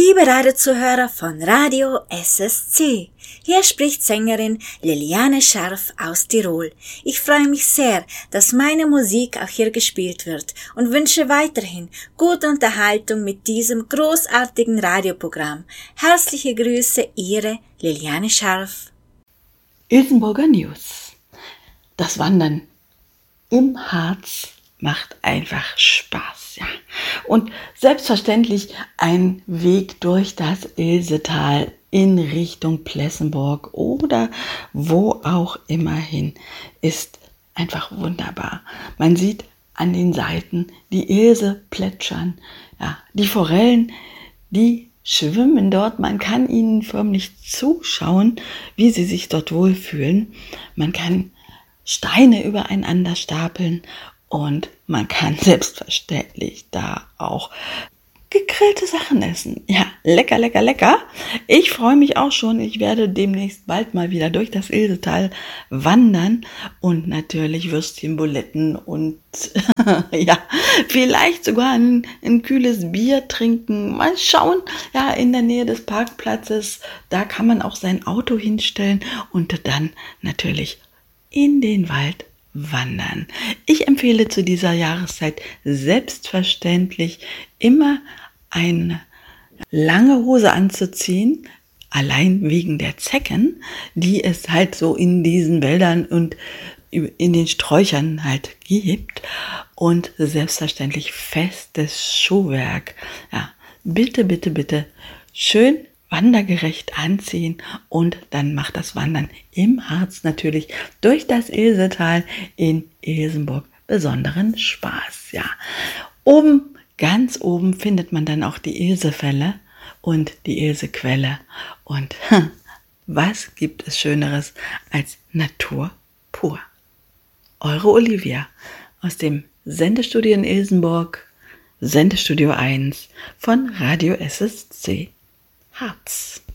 Liebe Radiozuhörer von Radio SSC, hier spricht Sängerin Liliane Scharf aus Tirol. Ich freue mich sehr, dass meine Musik auch hier gespielt wird und wünsche weiterhin gute Unterhaltung mit diesem großartigen Radioprogramm. Herzliche Grüße, Ihre Liliane Scharf. Ilsenburger News. Das Wandern im Harz macht einfach Spaß, ja. Und selbstverständlich ein Weg durch das Ilsetal in Richtung Plessenburg oder wo auch immer hin ist einfach wunderbar. Man sieht an den Seiten die Ilse plätschern, ja, die Forellen, die schwimmen dort. Man kann ihnen förmlich zuschauen, wie sie sich dort wohlfühlen. Man kann Steine übereinander stapeln und man kann selbstverständlich da auch gegrillte Sachen essen. Ja, lecker, lecker, lecker. Ich freue mich auch schon. Ich werde demnächst bald mal wieder durch das Ilsetal wandern und natürlich Würstchen, Buletten und ja, vielleicht sogar ein kühles Bier trinken. Mal schauen. Ja, in der Nähe des Parkplatzes, da kann man auch sein Auto hinstellen und dann natürlich in den Wald wandern. Ich empfehle zu dieser Jahreszeit selbstverständlich immer eine lange Hose anzuziehen, allein wegen der Zecken, die es halt so in diesen Wäldern und in den Sträuchern halt gibt, und selbstverständlich festes Schuhwerk. Ja, bitte, bitte, bitte schön wandergerecht anziehen und dann macht das Wandern im Harz natürlich durch das Ilsetal in Ilsenburg besonderen Spaß. Ja, oben, ganz oben findet man dann auch die Ilsefälle und die Ilsequelle. Und was gibt es Schöneres als Natur pur? Eure Olivia aus dem Sendestudio in Ilsenburg, Sendestudio 1 von Radio SSC Harz.